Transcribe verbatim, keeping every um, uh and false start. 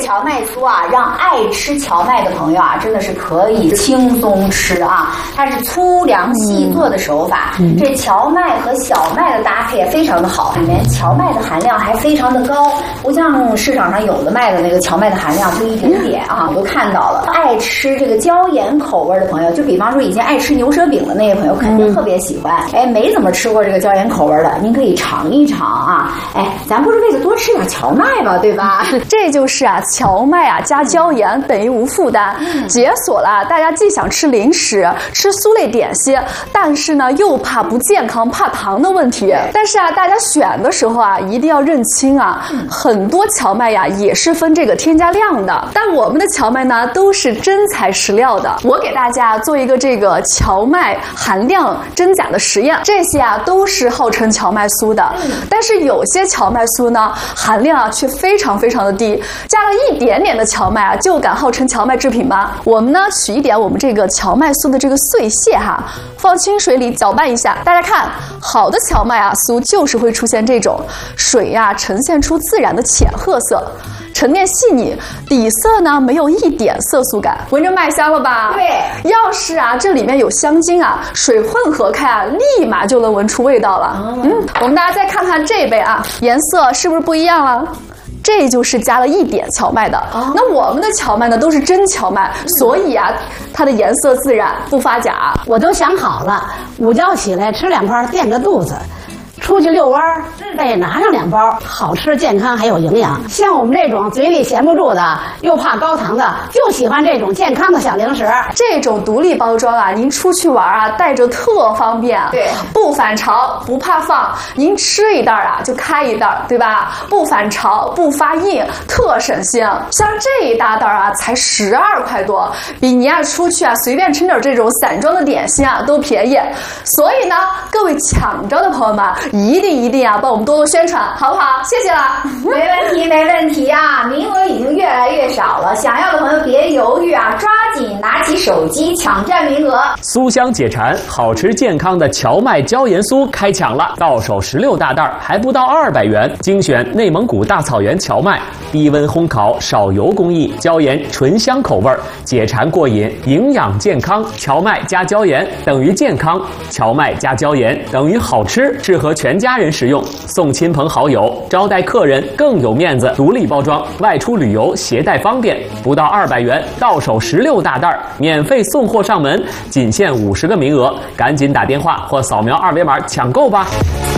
荞麦酥啊，让爱吃荞麦的朋友啊，真的是可以轻松吃啊。它是粗粮细做的手法，嗯、这荞麦和小麦的搭配也非常的好，里面荞麦的含量还非常的高，不像市场上有的卖的那个荞麦的含量就一点点啊，我都看到了。爱吃这个椒盐口味的朋友，就比方说以前爱吃牛舌饼的那些朋友，肯定特别喜欢。哎，没怎么吃过这个椒盐口味的，您可以尝一尝啊。哎，咱不是为了多吃点荞麦吧，对吧？ 这就是啊，荞麦啊加椒盐等于无负担，解锁了大家既想吃零食、吃酥类点心，但是呢又怕不健康、怕糖的问题。但是啊，大家选的时候啊，一定要认清啊，很多荞麦呀也是分这个添加量的，但我们的荞麦呢都是真材实料的。我给大家做一个这个荞麦含量真假的实验，这些啊都是号称荞麦酥的，但是有些荞麦酥呢含量啊却非常非常的低，加了一点点的荞麦啊就敢号称荞麦制品吗？我们呢取一点我们这个荞麦酥的这个碎屑哈，放清水里搅拌一下，大家看，好的荞麦啊酥就是会出现这种水呀、啊、呈现出自然的浅褐色，沉淀细腻，底色呢没有一点色素感，闻着麦香了吧？ 对， 要是啊这里面有香精啊，水混合开啊，立马就能闻出味道了。哦、嗯，我们大家再看看这杯啊，颜色是不是不一样了？这就是加了一点荞麦的。哦、那我们的荞麦呢都是真荞麦，嗯、所以啊它的颜色自然不发假。 我都想好了，午觉起来吃两包垫个肚子，出去遛弯儿，再拿上两包，好吃、健康还有营养。像我们这种嘴里闲不住的，又怕高糖的，就喜欢这种健康的小零食。 这种独立包装啊，您出去玩啊，带着特方便。 对， 不反潮，不怕放，您吃一袋啊就开一袋，对吧？不反潮，不发硬，特省心。像这一大袋啊，才十二块多，比您啊出去啊随便吃点这种散装的点心啊都便宜。所以呢，各位抢着的朋友们，一定一定啊，帮我们多多宣传，好不好？谢谢了。 没问题，没问题啊！名额已经越来越少了，想要的朋友别犹豫啊，抓紧拿起手机抢占名额。 酥香解馋，好吃健康的荞麦椒盐酥开抢了，到手十六大袋，还不到二百元，精选内蒙古大草原荞麦，低温烘烤，少油工艺，椒盐醇香口味，解馋过瘾，营养健康。荞麦加椒盐等于健康，荞麦加椒盐等于好吃，适合全家人食用，送亲朋好友，招待客人更有面子。独立包装，外出旅游携带方便，不到二百元，到手十六大袋，免费送货上门，仅限五十个名额，赶紧打电话或扫描二维码抢购吧。